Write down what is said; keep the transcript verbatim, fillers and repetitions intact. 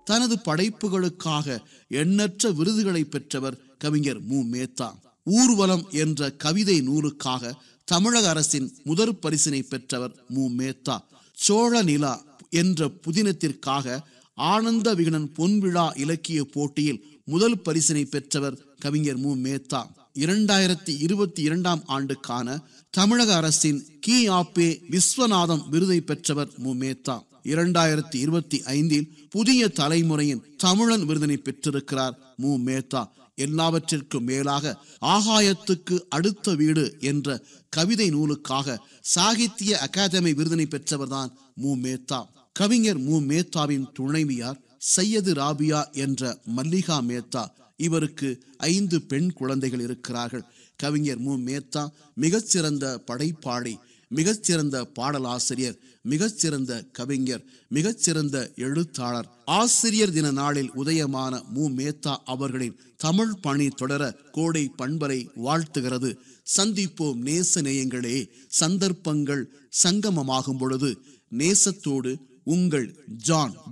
தனது படைப்புகளுக்காக எண்ணற்ற விருதுகளை பெற்றவர் கவிஞர் மு மேத்தா. ஊர்வலம் என்ற கவிதை நூலுக்காக தமிழக அரசின் முதற் பரிசினை பெற்றவர் மு மேத்தா. சோழ நிலா என்ற புதினத்திற்காக ஆனந்த விகடன் பொன்விழா இலக்கிய போட்டியில் முதல் பரிசினை பெற்றவர் கவிஞர் மு மேத்தா. இரண்டாயிரத்தி இருபத்தி இரண்டாம் ஆண்டுக்கான தமிழக அரசின் கி ஆப்பே விஸ்வநாதம் விருதை பெற்றவர் மு மேத்தா. இரண்டாயிரத்தி இருபத்தி ஐந்தில் புதிய தலைமுறையின் தமிழன் விருதினை பெற்றிருக்கிறார் மு மேத்தா. எல்லாவற்றிற்கும் மேலாக ஆகாயத்துக்கு அடுத்த வீடு என்ற கவிதை நூலுக்காக சாகித்ய அகாதமி விருதினை பெற்றவர்தான் மு மேத்தா. கவிஞர் மு மேத்தாவின் துணைவியார் சையது ராபியா என்ற மல்லிகா மேத்தா. இவருக்கு ஐந்து பெண் குழந்தைகள் இருக்கிறார்கள். கவிஞர் மு மேத்தா மிகச்சிறந்த படைப்பாளி, மிகச்சிறந்த பாடலாசிரியர், மிகச்சிறந்த கவிஞர், மிகச்சிறந்த எழுத்தாளர். ஆசிரியர் தின நாளில் உதயமான மு மேத்தா அவர்களின் தமிழ் பணி தொடர கோடை பண்பலை வாழ்த்துகிறது. சந்திப்போம் நேச நேயங்களே. சந்தர்ப்பங்கள் சங்கமமாகும் பொழுது நேசத்தோடு உங்கள் ஜான்.